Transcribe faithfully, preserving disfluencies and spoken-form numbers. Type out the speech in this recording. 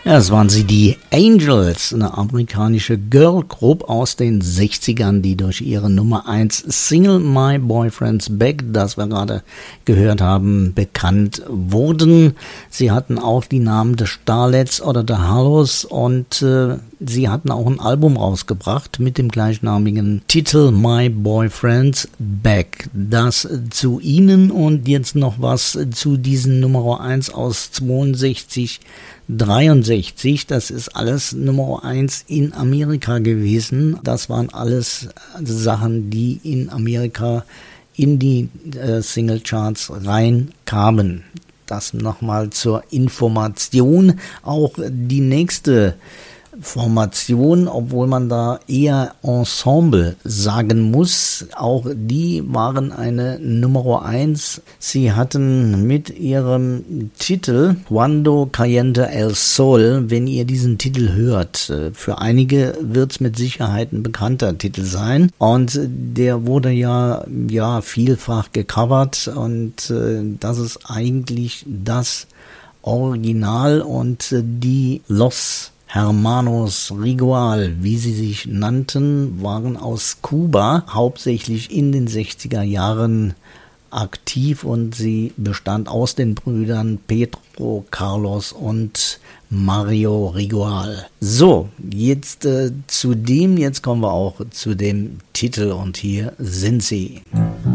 Ja, das waren sie, die Angels, eine amerikanische Girlgroup aus den sechzigern, die durch ihre Nummer eins Single My Boyfriend's Back, das wir gerade gehört haben, bekannt wurden. Sie hatten auch die Namen The Starlets oder The Hollows und äh, sie hatten auch ein Album rausgebracht mit dem gleichnamigen Titel My Boyfriend's Back. Das zu ihnen und jetzt noch was zu diesen Nummer eins aus zweiundsechzig, dreiundsechzig, das ist alles Nummer eins in Amerika gewesen. Das waren alles Sachen, die in Amerika in die äh, Singlecharts reinkamen. Das nochmal zur Information. Auch die nächste Formation, obwohl man da eher Ensemble sagen muss, auch die waren eine Nummer eins. Sie hatten mit ihrem Titel Cuando Caliente el Sol, wenn ihr diesen Titel hört, für einige wird es mit Sicherheit ein bekannter Titel sein und der wurde ja, ja vielfach gecovert und äh, das ist eigentlich das Original und äh, die Los Hermanos Rigual, wie sie sich nannten, waren aus Kuba, hauptsächlich in den sechziger Jahren aktiv und sie bestand aus den Brüdern Pedro, Carlos und Mario Rigual. So, jetzt äh, zu dem, jetzt kommen wir auch zu dem Titel und hier sind sie.